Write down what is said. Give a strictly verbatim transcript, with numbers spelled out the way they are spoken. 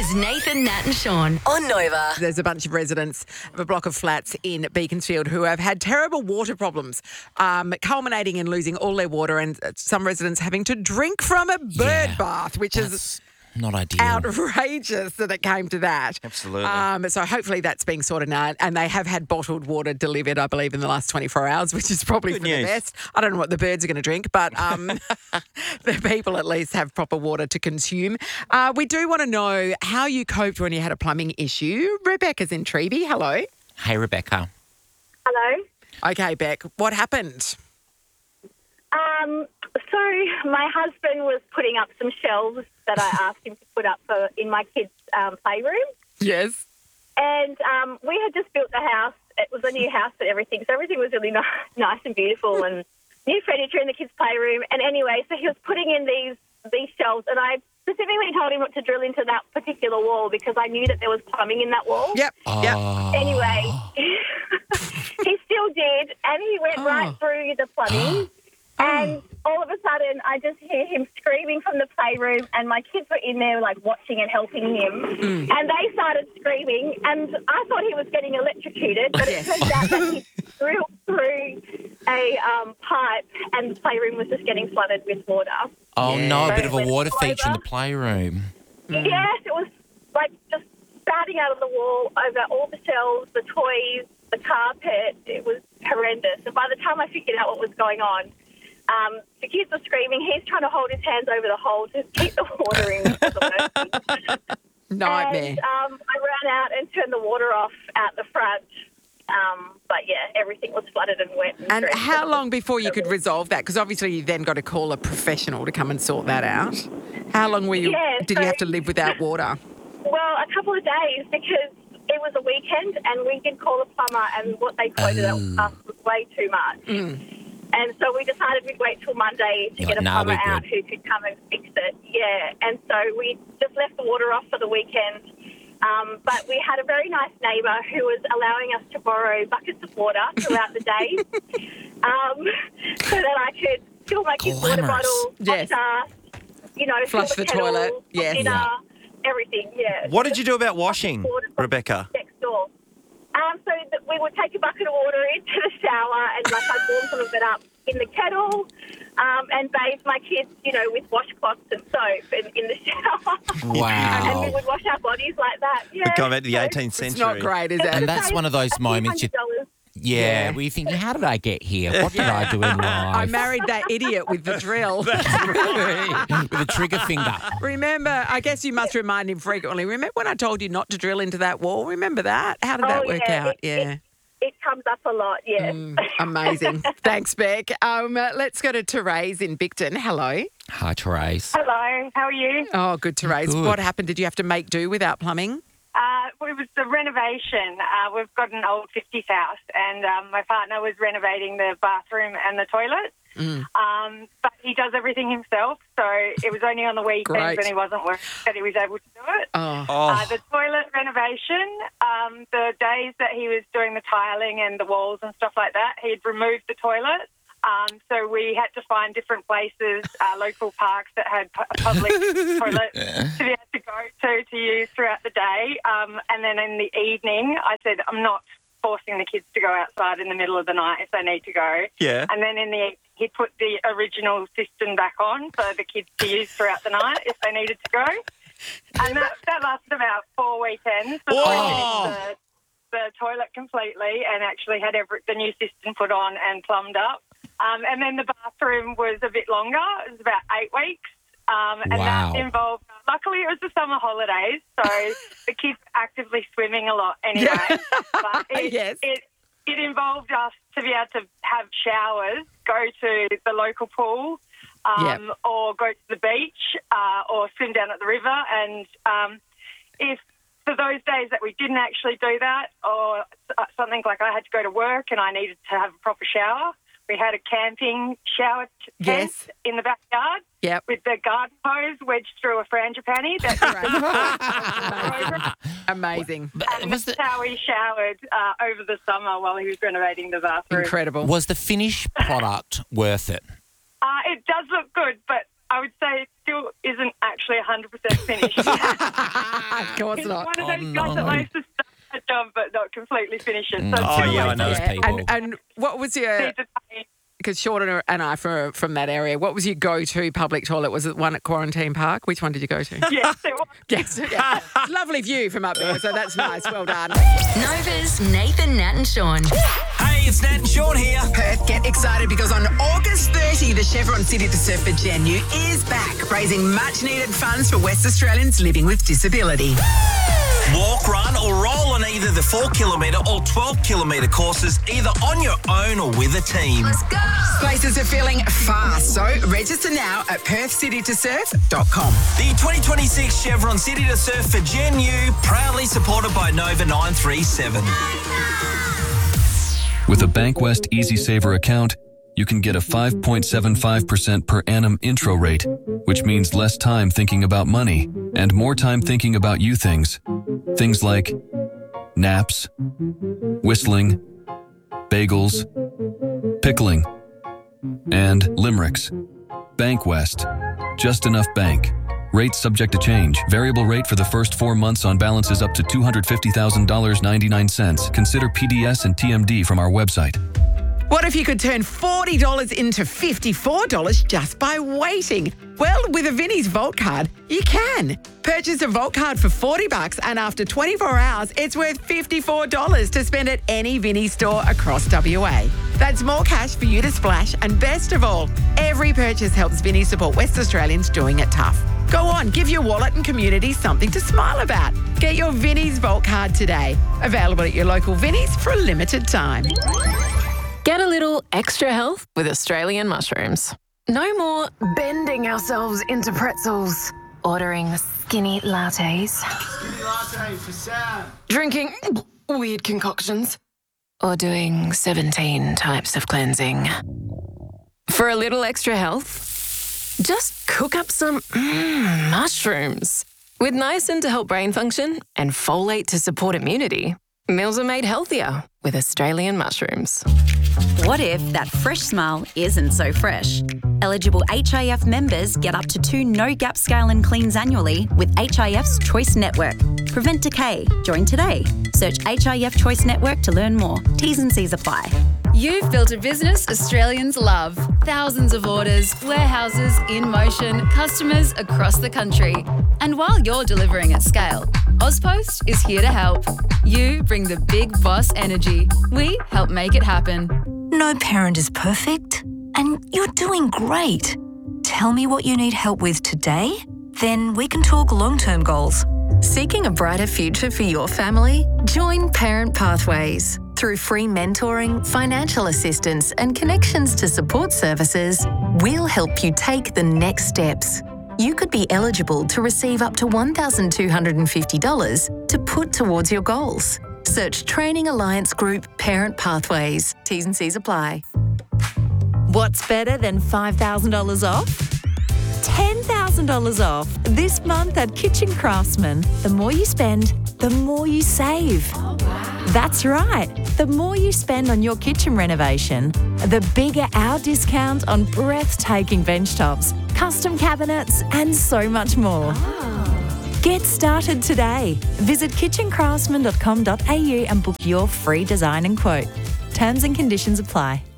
is Nathan, Nat and Sean on Nova. There's a bunch of residents of a block of flats in Beaconsfield who have had terrible water problems, um, culminating in losing all their water and some residents having to drink from a bird Yeah, bath, which is That's not ideal. outrageous that it came to that. Absolutely. Um, so hopefully that's being sorted out. And they have had bottled water delivered, I believe, in the last twenty-four hours, which is probably Good for the news. best. I don't know what the birds are going to drink, but um, the people at least have proper water to consume. Uh, we do want to know how you coped when you had a plumbing issue. Rebecca's in Treeby. Hello. Hey, Rebecca. Hello. Okay, Beck, what happened? Um, so my husband was putting up some shelves that I asked him to put up for in my kids' um, playroom, Yes. and um, we had just built the house. It was a new house and everything, so everything was really nice, nice and beautiful, and new furniture in the kids' playroom. And anyway, so he was putting in these these shelves, and I specifically told him not to drill into that particular wall because I knew that there was plumbing in that wall. Yep. Yep. Oh. Anyway, he still did, and he went Oh. right through the plumbing. And all of a sudden, I just hear him screaming from the playroom, and my kids were in there, like, watching and helping him. Mm. And they started screaming, and I thought he was getting electrocuted, but Yes. it turned out that he threw through a um, pipe, and the playroom was just getting flooded with water. Oh, Yeah. no, a bit of a Went water all feature in the over. playroom. Yes, it was, like, just spouting out of the wall over all the shelves, the toys, the carpet. It was horrendous. And by the time I figured out what was going on, Um, the kids were screaming. He's trying to hold his hands over the hole to keep the water in. It wasn't working. Nightmare. And um, I ran out and turned the water off out the front. Um, but, yeah, everything was flooded and wet. And, And drenched. how long before you could resolve that? Because obviously you then got to call a professional to come and sort that out. How long were you? Yeah, did you so- have to live without water? Well, a couple of days because it was a weekend and we did call a plumber and what they quoted Oh. us was way too much. Mm. And so we decided we'd wait till Monday to You're get a like, "Nah, plumber we're out good." who could come and fix it. Yeah, and so we just left the water off for the weekend. Um, but we had a very nice neighbour who was allowing us to borrow buckets of water throughout the day um, so that I could fill my kids' water Glamorous. bottle, Yes. wash us, you know, Flush fill the kettle, toilet. cook Yes. dinner, Yeah. everything, yeah. What did you do about washing, Water- Rebecca? Next door. Um, so that we would take a bucket of water into the shower and like I'd warm some of it up in the kettle um, and bathe my kids, you know, with washcloths and soap in, in the shower. And we Wow. would wash our bodies like that. Yeah. Going back to the So eighteenth It's century. not great, is it it? And was that's a- one of those a few moments you- hundred dollars. Yeah, Yeah. where you think, how did I get here? What did I do in life? I married that idiot with the drill. With a trigger finger. Remember, I guess you must remind him frequently. Remember when I told you not to drill into that wall? Remember that? How did that Oh, work yeah, out? it- yeah. it- It comes up a lot, yes. Mm, amazing. Thanks, Beck. Um, uh, let's go to Therese in Bicton. Hello. Hi, Therese. Hello, how are you? Oh, good, Therese. Good. What happened? Did you have to make do without plumbing? Uh, it was the renovation. Uh, we've got an old fifties house, and um, my partner was renovating the bathroom and the toilet. Mm. Um, but he does everything himself, so it was only on the weekends Great. when he wasn't working that he was able to do it. Oh, Oh, Uh, the toilet renovation, um, the days that he was doing the tiling and the walls and stuff like that, he'd removed the toilet. Um, so we had to find different places, uh, local parks that had pu- public toilets to be able to go to to use throughout the day. Um, and then in the evening, I said, I'm not forcing the kids to go outside in the middle of the night if they need to go. yeah. And then in the he put the original system back on for the kids to use throughout the night if they needed to go. And that, that lasted about four weekends before Whoa. we finished the, the toilet completely and actually had every, the new system put on and plumbed up. Um, and then the bathroom was a bit longer. It was about eight weeks. Um, and Wow. that involved, luckily it was the summer holidays, so the kids were actively swimming a lot anyway. But it, Yes. it, it involved us to be able to have showers, go to the local pool, um, Yep. or go to the beach, uh, or swim down at the river. And um, if for those days that we didn't actually do that, or uh, something like I had to go to work and I needed to have a proper shower, we had a camping shower t- tent Yes. in the backyard Yep. with the garden hose wedged through a frangipani. That's Amazing. and Was that's the, how he showered uh, over the summer while he was renovating the bathroom. Incredible. was the finished product worth it? Uh, it does look good, but I would say it still isn't actually one hundred percent finished. of course He's not. one of Oh, those guys no. that likes to start a job but not completely finish it. So Mm. Oh, two yeah, I ways know those to Yeah, people. And, and what was your, need to pay. because Sean and I are from that area, what was your go-to public toilet? Was it one at Quarantine Park? Which one did you go to? Yes, it was. Yes. Yeah. It's a lovely view from up there, so that's nice. Well done. Nova's Nathan, Nat and Sean. Hey, it's Nat and Sean here. Perth, get excited because on August thirtieth, the Chevron City to Surf for Genu is back, raising much-needed funds for West Australians living with disability. Walk, run or roll on either the four kilometre or twelve kilometre courses, either on your own or with a team. Go! Places are filling fast, so register now at perth city to surf dot com. The twenty twenty-six Chevron City to Surf for Genu, proudly supported by Nova nine three seven. With a Bankwest EasySaver account, you can get a five point seven five percent per annum intro rate, which means less time thinking about money and more time thinking about you things. Things like naps, whistling, bagels, pickling, and limericks. Bankwest. Just enough bank. Rates subject to change. Variable rate for the first four months on balances up to two hundred fifty thousand dollars and ninety-nine cents. Consider P D S and T M D from our website. What if you could turn forty dollars into fifty-four dollars just by waiting? Well, with a Vinnie's Vault card, you can. Purchase a Vault card for forty bucks and after twenty-four hours, it's worth fifty-four dollars to spend at any Vinnie's store across W A. That's more cash for you to splash, and best of all, every purchase helps Vinnie support West Australians doing it tough. Go on, give your wallet and community something to smile about. Get your Vinnie's Vault card today. Available at your local Vinnie's for a limited time. Get a little extra health with Australian mushrooms. No more bending ourselves into pretzels, ordering skinny lattes, Skinny latte for Sam. drinking weird concoctions, or doing seventeen types of cleansing. For a little extra health, just cook up some mm, mushrooms. With niacin to help brain function and folate to support immunity, meals are made healthier with Australian mushrooms. What if that fresh smile isn't so fresh? Eligible H I F members get up to two no-gap scale and cleans annually with H I F's Choice Network. Prevent decay. Join today. Search H I F Choice Network to learn more. T's and C's apply. You've built a business Australians love. Thousands of orders, warehouses in motion, customers across the country. And while you're delivering at scale, Ozpost is here to help. You bring the big boss energy. We help make it happen. No parent is perfect, and you're doing great. Tell me what you need help with today, then we can talk long-term goals. Seeking a brighter future for your family? Join Parent Pathways. Through free mentoring, financial assistance, and connections to support services, we'll help you take the next steps. You could be eligible to receive up to one thousand two hundred fifty dollars to put towards your goals. Search Training Alliance Group Parent Pathways. T's and C's apply. What's better than five thousand dollars off? ten thousand dollars off this month at Kitchen Craftsman. The more you spend, the more you save. Oh, wow. That's right. The more you spend on your kitchen renovation, the bigger our discount on breathtaking bench tops, custom cabinets, and so much more. Oh. Get started today. Visit kitchen craftsman dot com dot a u and book your free design and quote. Terms and conditions apply.